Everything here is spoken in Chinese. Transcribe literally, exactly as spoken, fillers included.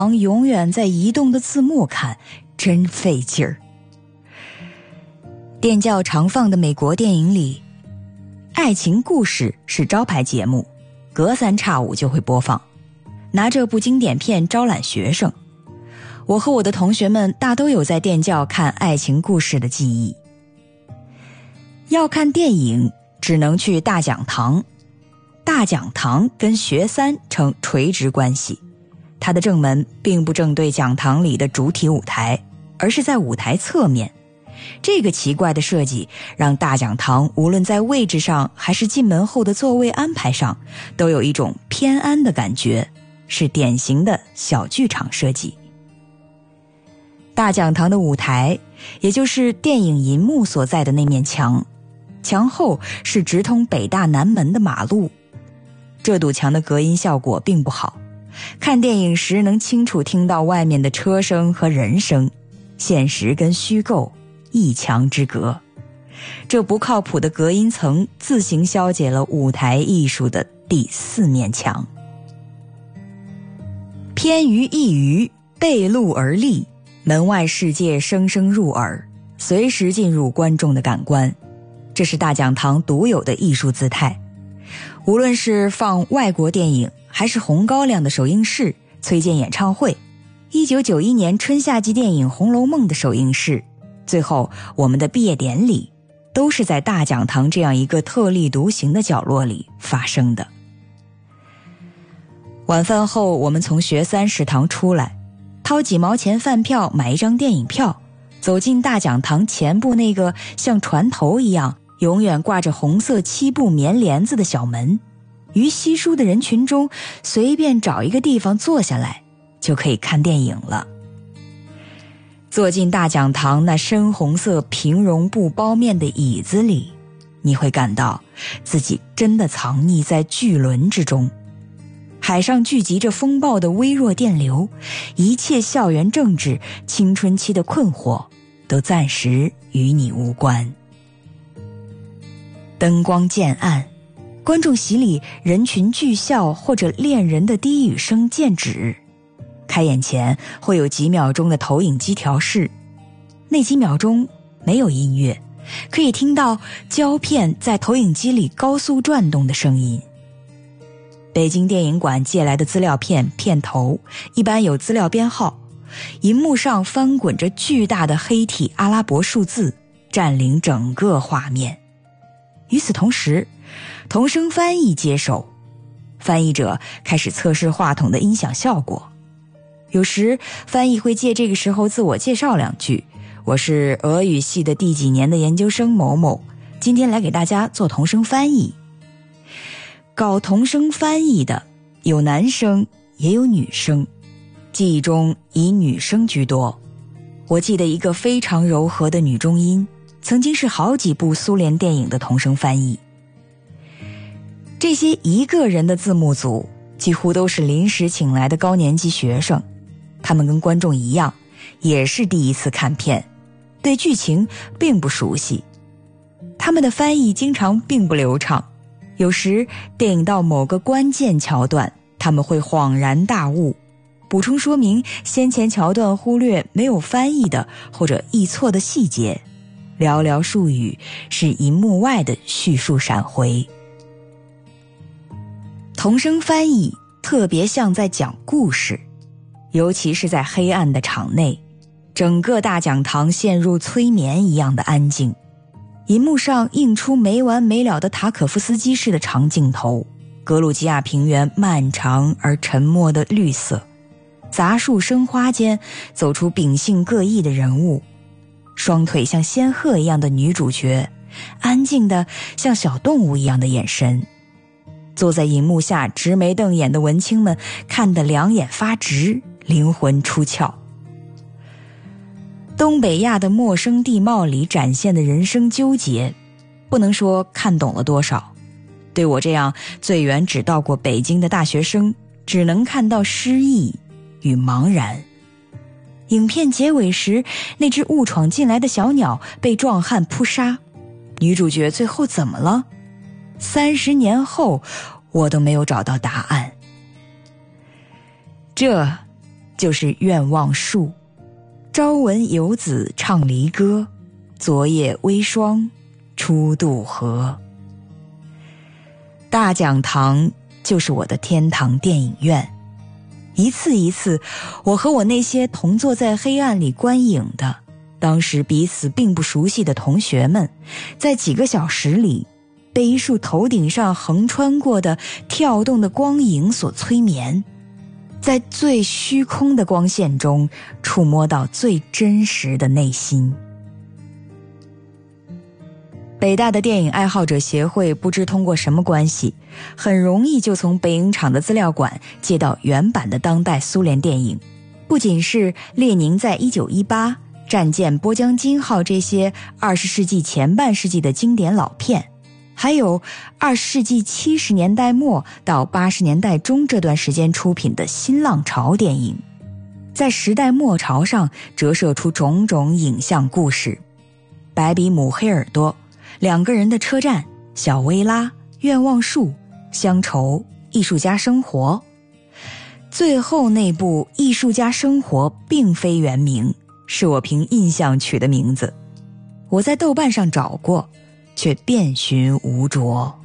永远在移动的字幕看，真费劲儿。电教常放的美国电影里，爱情故事是招牌节目，隔三差五就会播放，拿这部经典片招揽学生。我和我的同学们大都有在电教看爱情故事的记忆。要看电影只能去大讲堂，大讲堂跟学三呈垂直关系，它的正门并不正对讲堂里的主体舞台，而是在舞台侧面。这个奇怪的设计让大讲堂无论在位置上还是进门后的座位安排上都有一种偏安的感觉，是典型的小剧场设计。大讲堂的舞台，也就是电影银幕所在的那面墙，墙后是直通北大南门的马路。这堵墙的隔音效果并不好，看电影时能清楚听到外面的车声和人声，现实跟虚构一墙之隔。这不靠谱的隔音层自行消解了舞台艺术的第四面墙。偏于一隅，背路而立，门外世界声声入耳，随时进入观众的感官。这是大讲堂独有的艺术姿态。无论是放外国电影，还是红高粱的首映式、崔健演唱会，一九九一年春夏季电影《红楼梦》的首映式，最后我们的毕业典礼，都是在大讲堂这样一个特立独行的角落里发生的。晚饭后，我们从学三食堂出来，掏几毛钱饭票买一张电影票，走进大讲堂前部那个像船头一样永远挂着红色漆布棉帘子的小门，于稀疏的人群中随便找一个地方坐下来，就可以看电影了。坐进大讲堂那深红色平绒布包面的椅子里，你会感到自己真的藏匿在巨轮之中。海上聚集着风暴的微弱电流，一切校园政治、青春期的困惑都暂时与你无关。灯光渐暗，观众席里人群聚笑或者恋人的低语声渐止。开演前会有几秒钟的投影机调试，那几秒钟没有音乐，可以听到胶片在投影机里高速转动的声音。北京电影馆借来的资料片片头一般有资料编号，银幕上翻滚着巨大的黑体阿拉伯数字，占领整个画面。与此同时，同声翻译接手，翻译者开始测试话筒的音响效果。有时翻译会借这个时候自我介绍两句，我是俄语系的第几年的研究生某某，今天来给大家做同声翻译。搞同声翻译的有男生也有女生，记忆中以女生居多。我记得一个非常柔和的女中音，曾经是好几部苏联电影的同声翻译。这些一个人的字幕组几乎都是临时请来的高年级学生，他们跟观众一样，也是第一次看片，对剧情并不熟悉。他们的翻译经常并不流畅，有时电影到某个关键桥段，他们会恍然大悟，补充说明先前桥段忽略没有翻译的或者译错的细节，寥寥数语是银幕外的叙述闪回。同声翻译特别像在讲故事，尤其是在黑暗的场内，整个大讲堂陷入催眠一样的安静。银幕上映出没完没了的塔可夫斯基式的长镜头，格鲁吉亚平原漫长而沉默的绿色，杂树生花间走出秉性各异的人物，双腿像仙鹤一样的女主角，安静的像小动物一样的眼神。坐在银幕下直眉瞪眼的文青们看得两眼发直，灵魂出窍。东北亚的陌生地貌里展现的人生纠结，不能说看懂了多少。对我这样最远只到过北京的大学生，只能看到失意与茫然。影片结尾时，那只误闯进来的小鸟被壮汉扑杀，女主角最后怎么了？三十年后，我都没有找到答案。这就是愿望树。朝闻游子唱离歌，昨夜微霜初渡河。大讲堂就是我的天堂电影院，一次一次，我和我那些同坐在黑暗里观影的，当时彼此并不熟悉的同学们，在几个小时里，被一束头顶上横穿过的跳动的光影所催眠，在最虚空的光线中，触摸到最真实的内心。北大的电影爱好者协会不知通过什么关系，很容易就从北影厂的资料馆借到原版的当代苏联电影，不仅是列宁在一九一八、战舰波江金号这些二十世纪前半世纪的经典老片，还有二十世纪七十年代末到八十年代中这段时间出品的新浪潮电影，在时代末潮上折射出种种影像故事。白比姆黑耳朵、两个人的车站、小薇拉、愿望树、乡愁、艺术家生活。最后那部艺术家生活并非原名，是我凭印象取的名字，我在豆瓣上找过，却遍寻无着。